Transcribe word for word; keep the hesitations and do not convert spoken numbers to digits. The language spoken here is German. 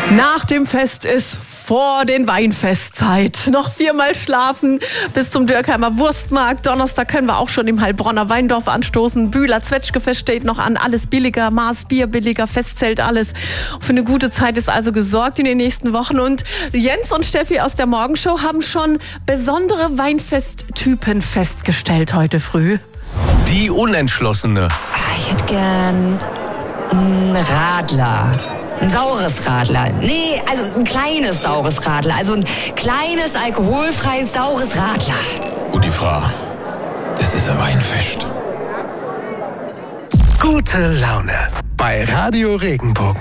Nach dem Fest ist vor den Weinfestzeit. Noch viermal schlafen bis zum Dürkheimer Wurstmarkt. Donnerstag können wir auch schon im Heilbronner Weindorf anstoßen. Bühler Zwetschgefest steht noch an. Alles billiger, Maß Bier billiger, Festzelt alles. Für eine gute Zeit ist also gesorgt in den nächsten Wochen. Und Jens und Steffi aus der Morgenshow haben schon besondere Weinfesttypen festgestellt heute früh. Die Unentschlossene. Ich hätte gern einen Radler. Ein saures Radler. Nee, also ein kleines saures Radler. Also ein kleines, alkoholfreies, saures Radler. Und die Frau, das ist ein Weinfest. Gute Laune bei Radio Regenbogen.